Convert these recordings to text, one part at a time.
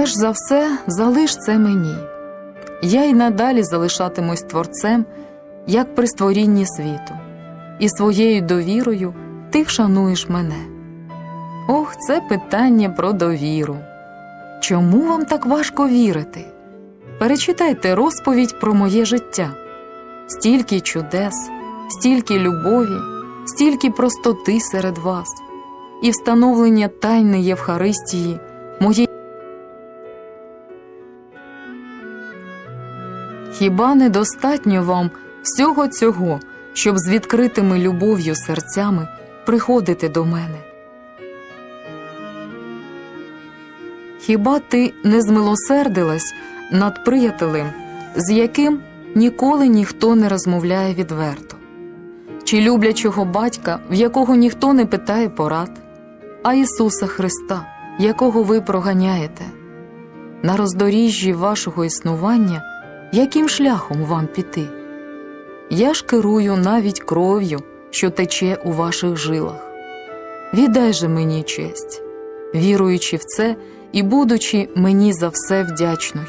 перш за все, залиш це мені. Я й надалі залишатимусь Творцем, як при створінні світу, і своєю довірою ти вшануєш мене. Ох, це питання про довіру. Чому вам так важко вірити? Перечитайте розповідь про моє життя. Стільки чудес, стільки любові, стільки простоти серед вас, і встановлення тайни Євхаристії моєї. Хіба недостатньо вам всього цього, щоб з відкритими любов'ю серцями приходити до мене? Хіба ти не змилосердилась над приятелем, з яким ніколи ніхто не розмовляє відверто? Чи люблячого батька, в якого ніхто не питає порад, а Ісуса Христа, якого ви проганяєте? На роздоріжжі вашого існування яким шляхом вам піти? Я ж керую навіть кров'ю, що тече у ваших жилах. Віддай же мені честь, віруючи в це і будучи мені за все вдячною.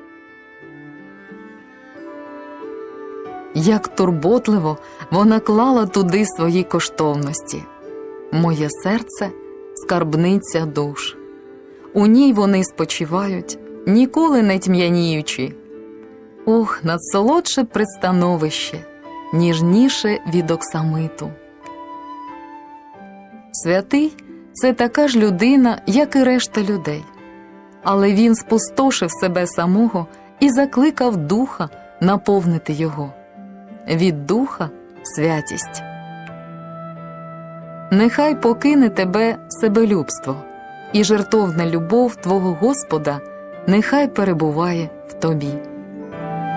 Як турботливо вона клала туди свої коштовності. Моє серце – скарбниця душ. У ній вони спочивають, ніколи не тьмяніючи. Ох, надсолодше предстановище, ніжніше від оксамиту. Святий – це така ж людина, як і решта людей. Але він спустошив себе самого і закликав Духа наповнити його. Від Духа – святість. Нехай покине тебе себелюбство, і жертовна любов твого Господа нехай перебуває в тобі.